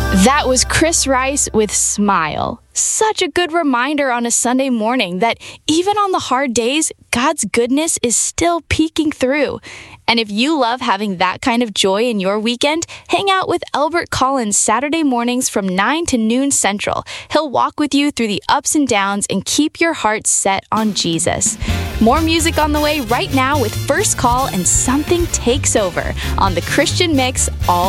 That was Chris Rice with Smile. Such a good reminder on a Sunday morning that even on the hard days, God's goodness is still peeking through. And if you love having that kind of joy in your weekend, hang out with Albert Collins Saturday mornings from 9 to noon Central. He'll walk with you through the ups and downs and keep your heart set on Jesus. More music on the way right now with First Call and Something Takes Over on the Christian Mix all